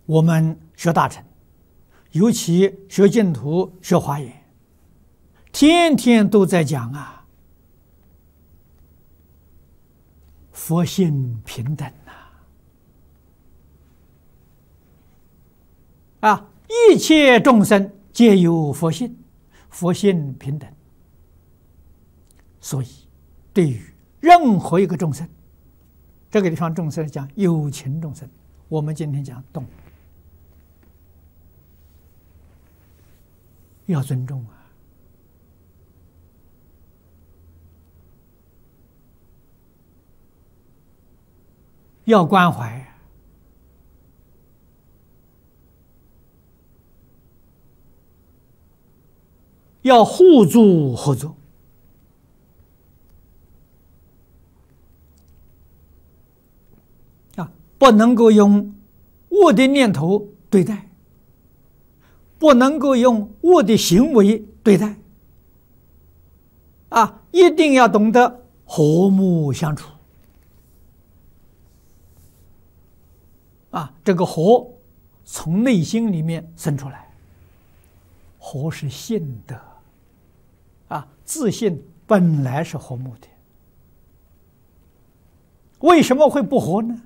我们学大乘，尤其学净土、学华严，天天都在讲啊，佛性平等啊，一切众生皆有佛性，佛性平等。所以，对于任何一个众生，这个地方众生讲有情众生，我们今天讲动物，要尊重啊，要关怀啊，要互助合作啊，不能够用恶的念头对待，不能够用恶的行为对待啊，一定要懂得和睦相处啊，这个和从内心里面生出来，和是性德啊，自信本来是和睦的，为什么会不和呢？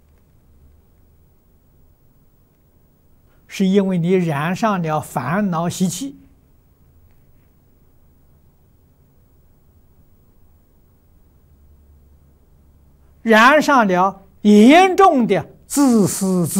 是因为你染上了烦恼习气，染上了严重的自私自